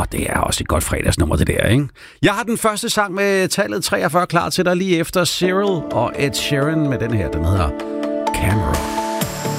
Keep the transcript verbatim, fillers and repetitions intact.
Og det er også et godt fredagsnummer, det der, ikke? Jeg har den første sang med tallet treogfyrre klar til dig lige efter Cyril og Ed Sheeran med den her, den hedder Camera.